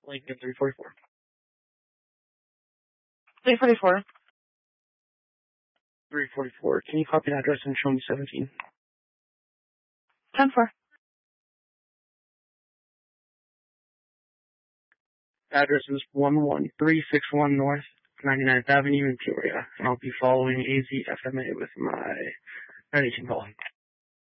Lincoln 344. 344. 344. Can you copy the address and show me 17? 10-4. Address is 11361 North 99th Avenue in Peoria, and I'll be following AZFMA with my 918 call.